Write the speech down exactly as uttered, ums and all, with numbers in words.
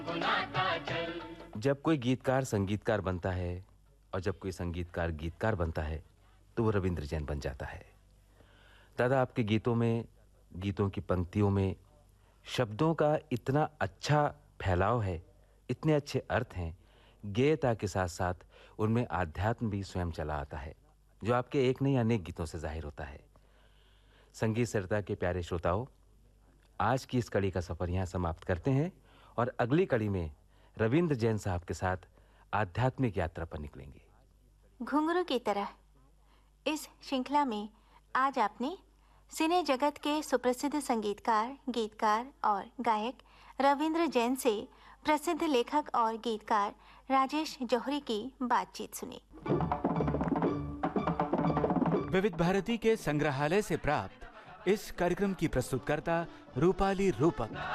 जब कोई गीतकार संगीतकार बनता है और जब कोई संगीतकार गीतकार बनता है तो वो रविंद्र जैन बन जाता है। दादा, आपके गीतों में, गीतों की पंक्तियों में शब्दों का इतना अच्छा फैलाव है, इतने अच्छे अर्थ हैं, गेयता के साथ साथ उनमें आध्यात्म भी स्वयं चला आता है, जो आपके एक नहीं अनेक गीतों से जाहिर होता है। संगीत सरिता के प्यारे श्रोताओं, आज की इस कड़ी का सफर यहाँ समाप्त करते हैं और अगली कड़ी में रविंद्र जैन साहब के साथ आध्यात्मिक यात्रा पर निकलेंगे। घुंघरू की तरह इस श्रृंखला में आज आपने सिने जगत के सुप्रसिद्ध संगीतकार, गीतकार और गायक रविंद्र जैन से प्रसिद्ध लेखक और गीतकार राजेश जौहरी की बातचीत सुनी। विविध भारती के संग्रहालय से प्राप्त इस कार्यक्रम की प्रस्तुतकर्ता रूपाली रूपक।